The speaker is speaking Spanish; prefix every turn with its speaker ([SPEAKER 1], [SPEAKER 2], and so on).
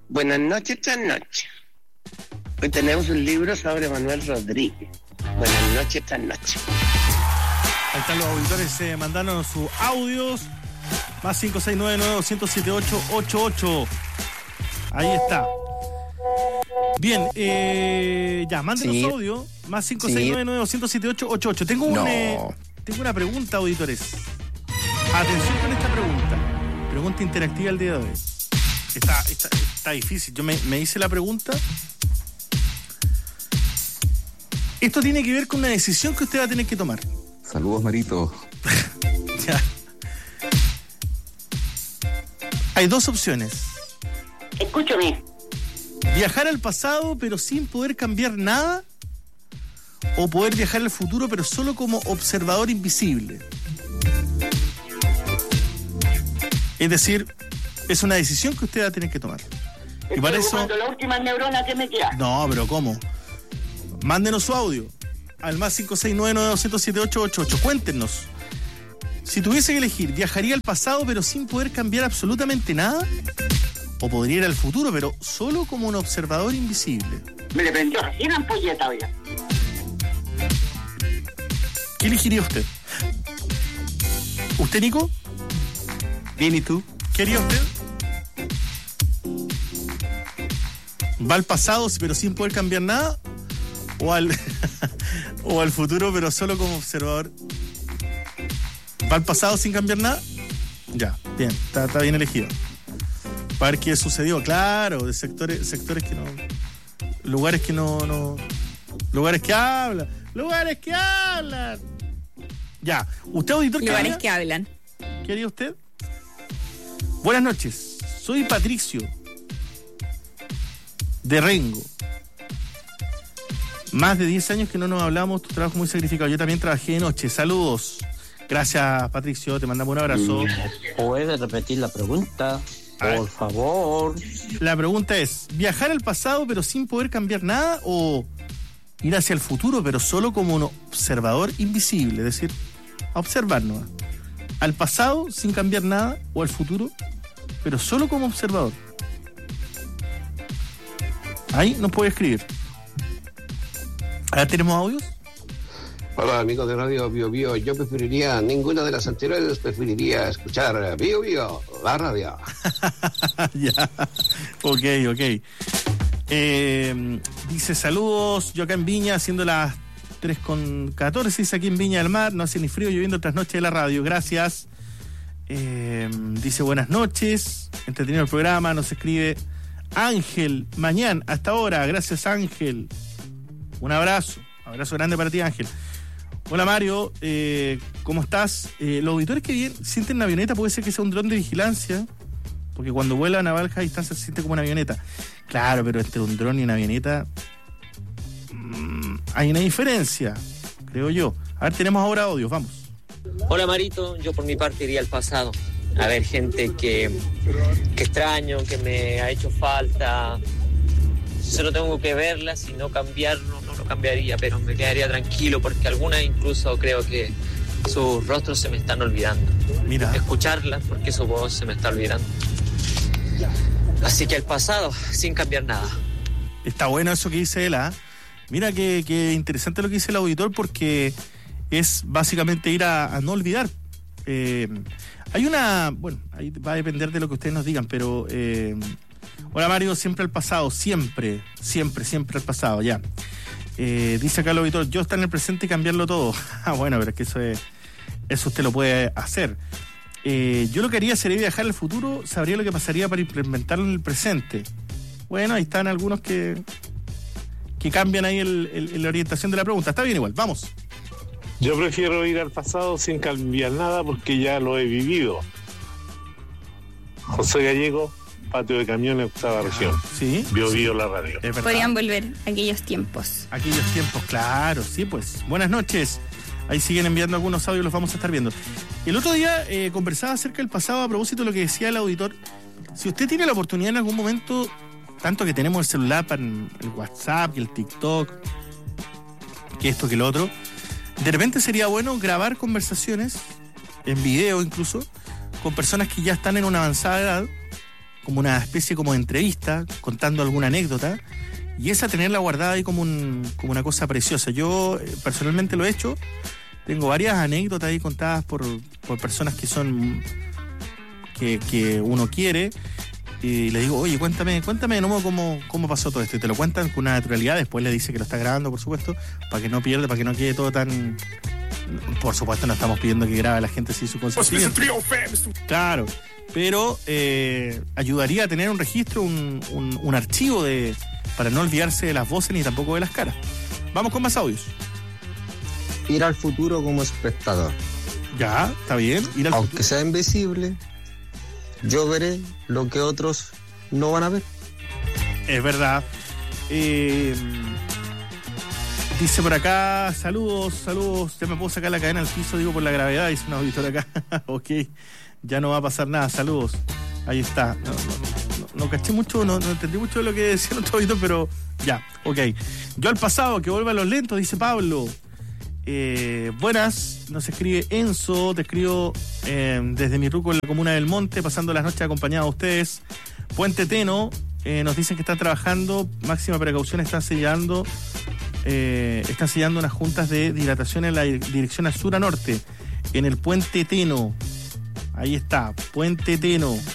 [SPEAKER 1] Buenas noches, trasnoche. Hoy tenemos un libro sobre Manuel Rodríguez. Buenas noches, trasnoche.
[SPEAKER 2] Ahí están los auditores mandándonos sus audios. Más 569-900-7888. Ahí está. Bien, ya, mándenos
[SPEAKER 1] Sí.
[SPEAKER 2] audio. Más 569-900-7888. Tengo una pregunta, auditores. Atención con esta pregunta. Pregunta interactiva el día de hoy. Está difícil. Yo me hice la pregunta. Esto tiene que ver con una decisión que usted va a tener que tomar.
[SPEAKER 3] Saludos, Marito.
[SPEAKER 2] Ya. Hay dos opciones.
[SPEAKER 4] Escúchame.
[SPEAKER 2] Viajar al pasado pero sin poder cambiar nada, o poder viajar al futuro pero solo como observador invisible. Es decir, es una decisión que usted va a tener que tomar. Y para eso...
[SPEAKER 4] Cuando la última neurona que me queda.
[SPEAKER 2] No, pero ¿cómo? Mándenos su audio al más 569-900-7888. Cuéntenos. Si tuviese que elegir, ¿viajaría al pasado pero sin poder cambiar absolutamente nada? ¿O podría ir al futuro pero solo como un observador invisible?
[SPEAKER 4] Me le prendió recién ampolleta, oiga.
[SPEAKER 2] ¿Qué elegiría usted? ¿Usted, Nico?
[SPEAKER 3] Bien, ¿y tú?
[SPEAKER 2] ¿Qué haría usted? ¿Va al pasado pero sin poder cambiar nada? ¿O al futuro pero solo como observador? ¿Va al pasado sin cambiar nada? Ya, bien, está bien elegido. Para ver qué sucedió, claro, de sectores que no... Lugares que no... Lugares que hablan. Ya, ¿usted, auditor, qué
[SPEAKER 5] Lugares
[SPEAKER 2] haría?
[SPEAKER 5] que hablan.
[SPEAKER 2] ¿Qué haría usted? Buenas noches, soy Patricio de Rengo. Más de 10 años que no nos hablamos, tu trabajo muy sacrificado. Yo también trabajé de noche. Saludos. Gracias, Patricio, te mandamos un abrazo.
[SPEAKER 6] ¿Puede repetir la pregunta?
[SPEAKER 2] A ver.
[SPEAKER 6] Por favor.
[SPEAKER 2] La pregunta es, ¿viajar al pasado pero sin poder cambiar nada, o ir hacia el futuro pero solo como un observador invisible? Es decir, a observarnos. ¿Al pasado sin cambiar nada, o al futuro pero solo como observador? Ahí nos puede escribir. Ahora tenemos audios.
[SPEAKER 7] Hola, amigos de Radio Bio Bio. Yo preferiría ninguna de las anteriores, preferiría escuchar Bio Bio, la radio.
[SPEAKER 2] Ya, ok. Dice saludos, yo acá en Viña, siendo las 3:14, dice aquí en Viña del Mar, no hace ni frío, lloviendo tras noche de la radio, gracias. Dice buenas noches, entretenido el programa, nos escribe Ángel, mañana, hasta ahora, gracias Ángel. Un abrazo grande para ti, Ángel. Hola Mario, ¿cómo estás? Los auditores que sienten una avioneta, puede ser que sea un dron de vigilancia, porque cuando vuela a baja distancia se siente como una avioneta. Claro, pero entre un dron y una avioneta hay una diferencia, creo yo. A ver, tenemos ahora audios, vamos.
[SPEAKER 8] Hola Marito, yo por mi parte iría al pasado. A ver, gente que extraño, que me ha hecho falta. Solo tengo que verlas y no cambiar, no cambiaría, pero me quedaría tranquilo porque algunas incluso creo que sus rostros se me están olvidando.
[SPEAKER 2] Mira.
[SPEAKER 8] Escucharlas porque su voz se me está olvidando. Así que el pasado, sin cambiar nada.
[SPEAKER 2] Está bueno eso que dice él, ¿ah? Mira que interesante lo que dice el auditor, porque es básicamente ir a no olvidar. Hay una... Bueno, ahí va a depender de lo que ustedes nos digan, pero... Hola Mario, siempre al pasado, siempre al pasado, ya. Dice acá el auditor, yo estar en el presente y cambiarlo todo. Bueno, pero es que eso usted lo puede hacer. Yo lo que haría sería viajar al futuro, sabría lo que pasaría para implementarlo en el presente. Bueno, ahí están algunos que cambian ahí la orientación de la pregunta. Está bien igual, vamos.
[SPEAKER 9] Yo prefiero ir al pasado sin cambiar nada porque ya lo he vivido. José Gallego, Patio de Camiones, octava región.
[SPEAKER 2] Sí.
[SPEAKER 9] Bio Bio, la radio.
[SPEAKER 5] Podrían volver aquellos tiempos.
[SPEAKER 2] Aquellos tiempos, claro, sí, pues. Buenas noches. Ahí siguen enviando algunos audios, los vamos a estar viendo. El otro día conversaba acerca del pasado a propósito de lo que decía el auditor. Si usted tiene la oportunidad en algún momento, tanto que tenemos el celular para el WhatsApp, el TikTok, que esto, que lo otro, de repente sería bueno grabar conversaciones, en video incluso, con personas que ya están en una avanzada edad, como una especie como de entrevista, contando alguna anécdota, y esa tenerla guardada ahí como una cosa preciosa. Yo personalmente lo he hecho, tengo varias anécdotas ahí contadas por personas que son que uno quiere, y le digo, oye, cuéntame de nuevo cómo pasó todo esto, y te lo cuentan con una naturalidad. Después le dice que lo está grabando, por supuesto, para que no pierda, para que no quede todo tan... Por supuesto no estamos pidiendo que grabe a la gente sin su consentimiento, claro, pero ayudaría a tener un registro, un archivo para no olvidarse de las voces ni tampoco de las caras. Vamos con más audios.
[SPEAKER 10] Ir al futuro como espectador.
[SPEAKER 2] Ya, está bien.
[SPEAKER 10] Aunque sea invisible, yo veré lo que otros no van a ver.
[SPEAKER 2] Es verdad. Dice por acá, saludos. Ya me puedo sacar la cadena al piso, digo, por la gravedad, dice un auditor acá. Ok, ya no va a pasar nada, saludos. Ahí está. No caché mucho, no entendí mucho de lo que decía nuestro auditor, pero ya, ok. Yo al pasado, que vuelva a los lentos, dice Pablo. Buenas, nos escribe Enzo, te escribo desde mi ruco en la comuna del Monte, pasando las noches acompañado a ustedes. Puente Teno, nos dicen que están trabajando, máxima precaución, están sellando unas juntas de dilatación en la dirección a sur a norte, en el Puente Teno. Ahí está, Puente Teno,